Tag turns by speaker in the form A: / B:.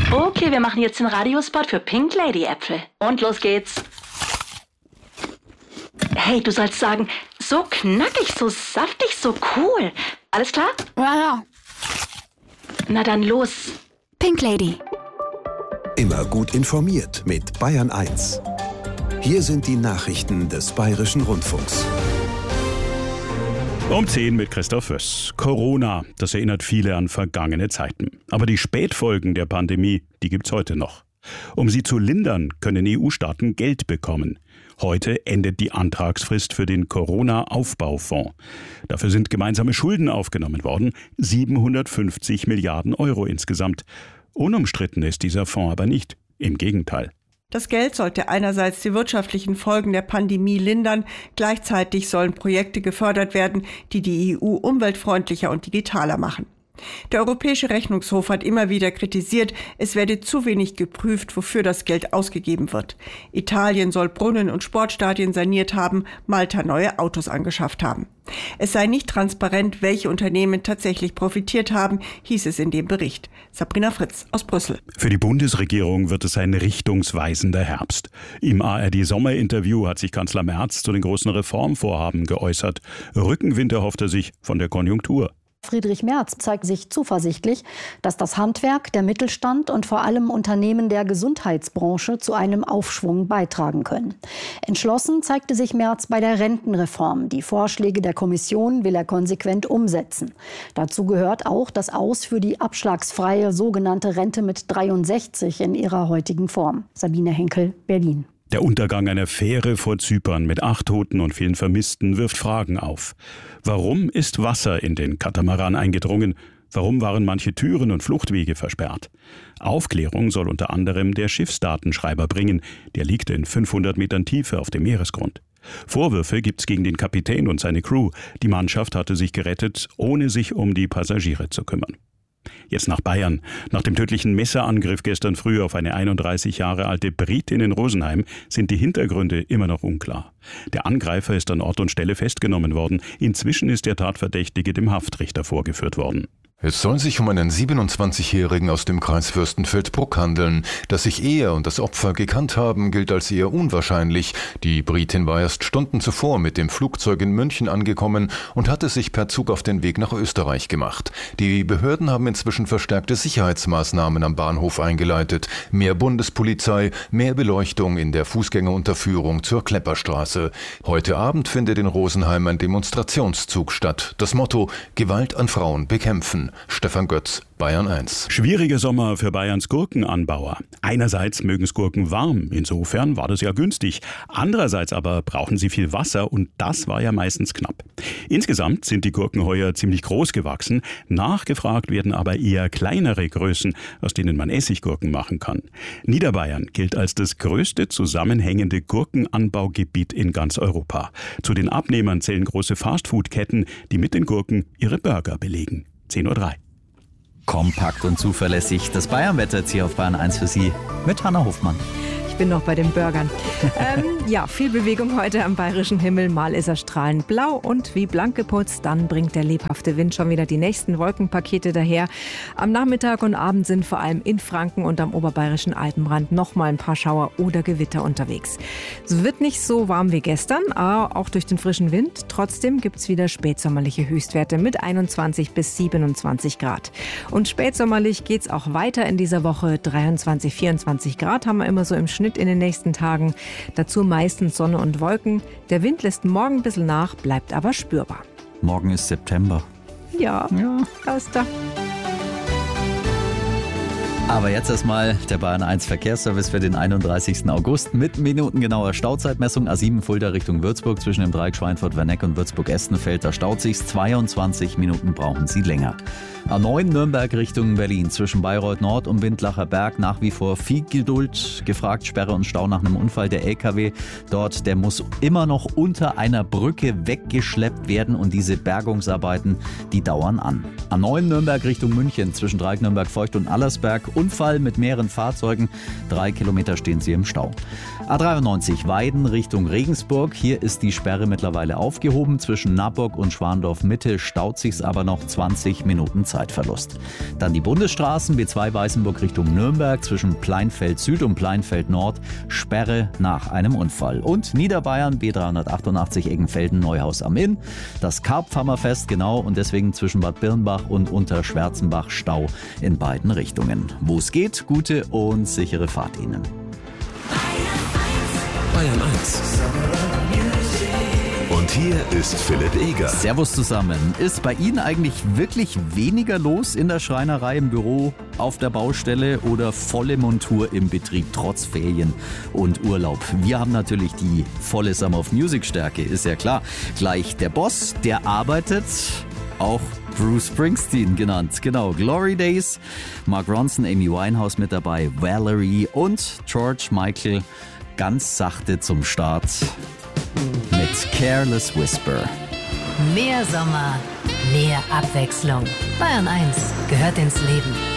A: Okay, wir machen jetzt den Radiospot für Pink Lady Äpfel. Und los geht's. Hey, du sollst sagen, so knackig, so saftig, so cool. Alles klar?
B: Ja.
A: Na dann los.
B: Pink Lady.
C: Immer gut informiert mit Bayern 1. Hier sind die Nachrichten des Bayerischen Rundfunks.
D: Um 10 mit Christoph Wöss. Corona, das erinnert viele an vergangene Zeiten. Aber die Spätfolgen der Pandemie, die gibt's heute noch. Um sie zu lindern, können EU-Staaten Geld bekommen. Heute endet die Antragsfrist für den Corona-Aufbaufonds. Dafür sind gemeinsame Schulden aufgenommen worden, 750 Milliarden Euro insgesamt. Unumstritten ist dieser Fonds aber nicht. Im Gegenteil.
E: Das Geld sollte einerseits die wirtschaftlichen Folgen der Pandemie lindern, gleichzeitig sollen Projekte gefördert werden, die die EU umweltfreundlicher und digitaler machen. Der Europäische Rechnungshof hat immer wieder kritisiert, es werde zu wenig geprüft, wofür das Geld ausgegeben wird. Italien soll Brunnen und Sportstadien saniert haben, Malta neue Autos angeschafft haben. Es sei nicht transparent, welche Unternehmen tatsächlich profitiert haben, hieß es in dem Bericht. Sabrina Fritz aus Brüssel.
D: Für die Bundesregierung wird es ein richtungsweisender Herbst. Im ARD-Sommerinterview hat sich Kanzler Merz zu den großen Reformvorhaben geäußert. Rückenwind erhofft er sich von der Konjunktur.
F: Friedrich Merz zeigt sich zuversichtlich, dass das Handwerk, der Mittelstand und vor allem Unternehmen der Gesundheitsbranche zu einem Aufschwung beitragen können. Entschlossen zeigte sich Merz bei der Rentenreform. Die Vorschläge der Kommission will er konsequent umsetzen. Dazu gehört auch das Aus für die abschlagsfreie sogenannte Rente mit 63 in ihrer heutigen Form. Sabine Henkel, Berlin.
D: Der Untergang einer Fähre vor Zypern mit 8 Toten und vielen Vermissten wirft Fragen auf. Warum ist Wasser in den Katamaran eingedrungen? Warum waren manche Türen und Fluchtwege versperrt? Aufklärung soll unter anderem der Schiffsdatenschreiber bringen. Der liegt in 500 Metern Tiefe auf dem Meeresgrund. Vorwürfe gibt's gegen den Kapitän und seine Crew. Die Mannschaft hatte sich gerettet, ohne sich um die Passagiere zu kümmern. Jetzt nach Bayern. Nach dem tödlichen Messerangriff gestern früh auf eine 31 Jahre alte Britin in Rosenheim sind die Hintergründe immer noch unklar. Der Angreifer ist an Ort und Stelle festgenommen worden. Inzwischen ist der Tatverdächtige dem Haftrichter vorgeführt worden.
G: Es soll sich um einen 27-Jährigen aus dem Kreis Fürstenfeldbruck handeln. Dass sich er und das Opfer gekannt haben, gilt als eher unwahrscheinlich. Die Britin war erst Stunden zuvor mit dem Flugzeug in München angekommen und hatte sich per Zug auf den Weg nach Österreich gemacht. Die Behörden haben inzwischen verstärkte Sicherheitsmaßnahmen am Bahnhof eingeleitet. Mehr Bundespolizei, mehr Beleuchtung in der Fußgängerunterführung zur Klepperstraße. Heute Abend findet in Rosenheim ein Demonstrationszug statt. Das Motto: Gewalt an Frauen bekämpfen. Stefan Götz, Bayern 1.
D: Schwieriger Sommer für Bayerns Gurkenanbauer. Einerseits mögen es Gurken warm, insofern war das ja günstig. Andererseits aber brauchen sie viel Wasser und das war ja meistens knapp. Insgesamt sind die Gurken heuer ziemlich groß gewachsen. Nachgefragt werden aber eher kleinere Größen, aus denen man Essiggurken machen kann. Niederbayern gilt als das größte zusammenhängende Gurkenanbaugebiet in ganz Europa. Zu den Abnehmern zählen große Fastfood-Ketten, die mit den Gurken ihre Burger belegen. 10:03 Uhr.
H: Kompakt und zuverlässig. Das Bayernwetter jetzt hier auf Bayern 1 für Sie mit Hanna Hofmann.
I: Ich bin noch bei den Burgern. Ja, viel Bewegung heute am bayerischen Himmel. Mal ist er strahlend blau und wie blank geputzt. Dann bringt der lebhafte Wind schon wieder die nächsten Wolkenpakete daher. Am Nachmittag und Abend sind vor allem in Franken und am oberbayerischen Alpenrand noch mal ein paar Schauer oder Gewitter unterwegs. Es wird nicht so warm wie gestern, aber auch durch den frischen Wind. Trotzdem gibt es wieder spätsommerliche Höchstwerte mit 21 bis 27 Grad. Und spätsommerlich geht es auch weiter in dieser Woche. 23, 24 Grad haben wir immer so im Schnitt in den nächsten Tagen. Dazu meistens Sonne und Wolken. Der Wind lässt morgen ein bisschen nach, bleibt aber spürbar.
H: Morgen ist September.
I: Ja. Da ist er.
H: Aber jetzt erstmal der Bayern 1 Verkehrsservice für den 31. August mit minutengenauer Stauzeitmessung. A7 Fulda Richtung Würzburg zwischen dem Dreieck Schweinfurt-Werneck und Würzburg-Estenfeld. Da staut sich's. 22 Minuten brauchen Sie länger. A9 Nürnberg Richtung Berlin zwischen Bayreuth Nord und Windlacher Berg. Nach wie vor viel Geduld gefragt. Sperre und Stau nach einem Unfall. Der LKW dort, der muss immer noch unter einer Brücke weggeschleppt werden und diese Bergungsarbeiten, die dauern an. A9 Nürnberg Richtung München zwischen Dreieck Nürnberg Feucht und Allersberg Unfall mit mehreren Fahrzeugen. 3 Kilometer stehen sie im Stau. A93 Weiden Richtung Regensburg. Hier ist die Sperre mittlerweile aufgehoben. Zwischen Naburg und Schwandorf Mitte staut sich's aber noch 20 Minuten Zeitverlust. Dann die Bundesstraßen B2 Weißenburg Richtung Nürnberg zwischen Pleinfeld Süd und Pleinfeld Nord. Sperre nach einem Unfall. Und Niederbayern B388 Eggenfelden Neuhaus am Inn. Das Karpfhammerfest genau und deswegen zwischen Bad Birnbach und Unterschwärzenbach Stau in beiden Richtungen. Wo es geht, gute und sichere Fahrt Ihnen.
C: Bayern 1. Und hier ist Philipp Eger.
H: Servus zusammen. Ist bei Ihnen eigentlich wirklich weniger los in der Schreinerei, im Büro, auf der Baustelle oder volle Montur im Betrieb trotz Ferien und Urlaub? Wir haben natürlich die volle Summer of Music Stärke, ist ja klar. Gleich der Boss, der arbeitet, auch Bruce Springsteen genannt. Genau, Glory Days, Mark Ronson, Amy Winehouse mit dabei, Valerie und George Michael ganz sachte zum Start mit Careless Whisper.
B: Mehr Sommer, mehr Abwechslung. Bayern 1 gehört ins Leben.